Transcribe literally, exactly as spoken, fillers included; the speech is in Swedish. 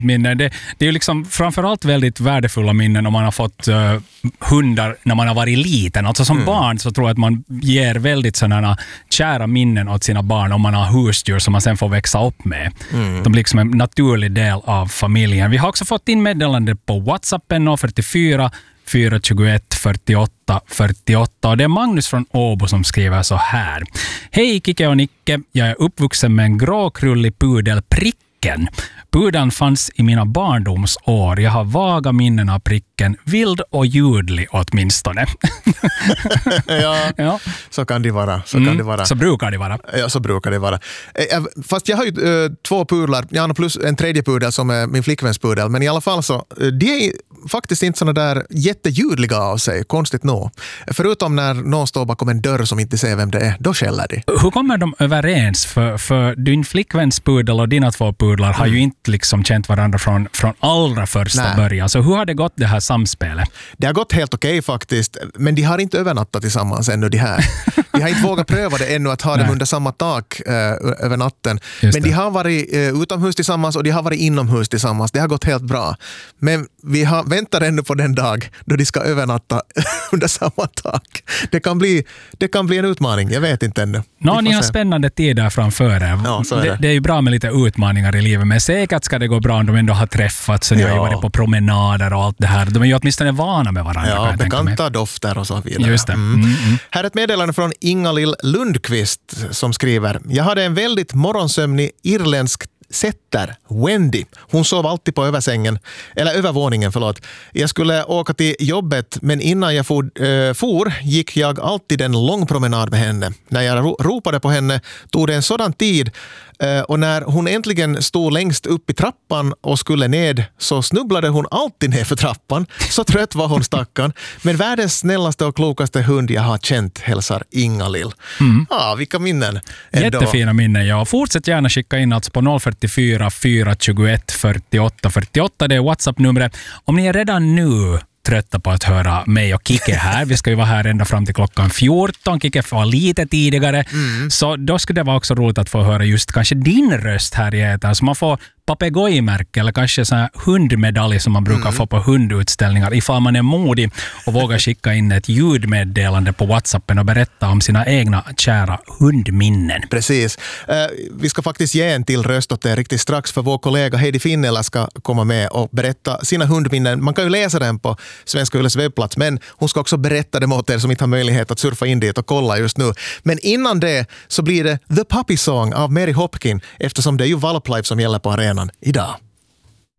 minnen. Det, det är ju liksom framförallt väldigt värdefulla minnen om man har fått uh, hundar när man har varit liten. Alltså som mm. barn så tror jag att man ger väldigt sådana kära minnen åt sina barn om man har husdjur som man sen får växa upp med. Mm. De blir liksom en naturlig del av familjen. Vi har också fått in meddelande på WhatsApp noll fyrtiofyra fyra tjugoett fyrtioåtta fyrtioåtta och det är Magnus från Åbo som skriver så här. Hej Kike och Nicke, jag är uppvuxen med en gråkrullig pudel Pricken. Pudeln fanns i mina barndomsår. Jag har vaga minnen av Pricken, vild och ljudlig åtminstone. ja, ja, så kan det vara. Så, mm, kan det vara. så brukar det vara. Ja, så brukar det vara. Fast jag har ju äh, två pudlar, jag har plus en tredje pudel som är min flickväns pudel, men i alla fall så, de är faktiskt inte såna där jätteljudliga av sig, konstigt nog. Förutom när någon står bakom en dörr som inte ser vem det är, då skäller de. Hur kommer de överens? För, för din flickväns pudel och dina två pudlar har mm. ju inte liksom känt varandra från, från allra första Nej. början. Så hur har det gått det här samspelet? Det har gått helt okej faktiskt, men de har inte övernattat tillsammans ännu de här. De har inte vågat pröva det ännu att ha dem under samma tak äh, över natten. Just men det. de har varit äh, utomhus tillsammans och de har varit inomhus tillsammans. Det har gått helt bra. Men vi har, väntar ännu på den dag då de ska övernatta under samma tak. Det kan bli, det kan bli en utmaning, jag vet inte ännu. Nå, ni har spännande tider framför er. Ja, så är det. Det, det är ju bra med lite utmaningar i livet, men säkert ska det gå bra om de ändå har träffats så de ja. har ju varit på promenader och allt det här. De är ju åtminstone vana med varandra. Ja, bekanta dofter och så vidare. Just det. Mm. Mm, mm. Här är ett meddelande från Inga-Lill Lundqvist som skriver: Jag hade en väldigt morgonsömnig irländsk sätter, Wendy. Hon sov alltid på översängen, eller övervåningen, förlåt. Jag skulle åka till jobbet, men innan jag for, äh, for gick jag alltid en lång promenad med henne. När jag ro- ropade på henne tog det en sådan tid, äh, och när hon äntligen stod längst upp i trappan och skulle ned så snubblade hon alltid ner för trappan. Så trött var hon, stackan. Men världens snällaste och klokaste hund jag har känt, hälsar Inga-Lill. Mm. Ah, vilka minnen. Ändå. Jättefina minnen, ja. Fortsätt gärna skicka in alltså på noll fyrtiofyra fyra tjugoett fyrtioåtta fyrtioåtta. Det är WhatsApp-numret. Om ni är redan nu trötta på att höra mig och Kike här. Vi ska ju vara här ända fram till klockan fjorton. Kike var lite tidigare. Mm. Så då skulle det vara också roligt att få höra just kanske din röst här i etern. Så man får papegojmärke eller kanske sån här hundmedalj som man brukar mm. få på hundutställningar ifall man är modig och vågar skicka in ett ljudmeddelande på WhatsAppen och berätta om sina egna kära hundminnen. Precis. Uh, vi ska faktiskt ge en till röst åt det riktigt strax, för vår kollega Heidi Finnela ska komma med och berätta sina hundminnen. Man kan ju läsa den på Svenska Yles webbplats, men hon ska också berätta det mot er som inte har möjlighet att surfa in dit och kolla just nu. Men innan det så blir det The Puppy Song av Mary Hopkin, eftersom det är ju valplife som gäller på arenan idag.